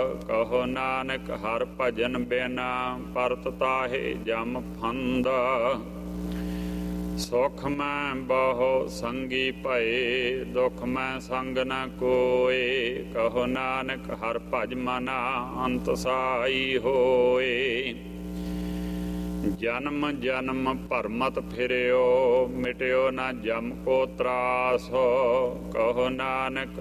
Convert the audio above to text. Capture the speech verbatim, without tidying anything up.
ਕਹੋ ਨਾਨਕ ਹਰ ਭਜਨ ਬਿਨ ਪਰਤ ਤਾਹੇ ਜਮ ਫੰਦ। ਸੁਖ ਮੈਂ ਬਹੁ ਸੰਗੀ ਭਏ ਦੁਖ ਮੈਂ ਸੰਗ ਨ ਕੋਏ। ਕਹੋ ਨਾਨਕ ਹਰ ਭਜ ਮਨਾ ਅੰਤ ਸਾਈ ਹੋਏ। ਜਨਮ ਜਨਮ ਭਰਮਤ ਫਿਰਿਓ ਮਿਟਿਓ ਨਾ ਜਮ ਕੋ ਤਰਾਸ। ਕਹੋ ਨਾਨਕ